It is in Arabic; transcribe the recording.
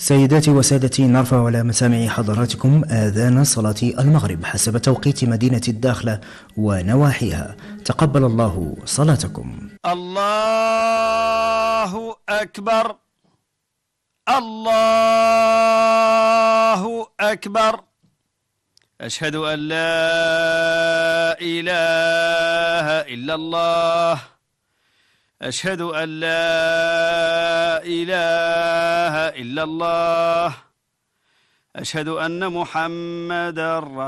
سيداتي وسادتي، نرفع على مسامع حضراتكم آذان صلاة المغرب حسب توقيت مدينة الداخلة ونواحيها. تقبل الله صلاتكم. الله أكبر، الله أكبر. أشهد أن لا إله إلا الله، أشهد أن لا إله إلا الله، أشهد أن محمدا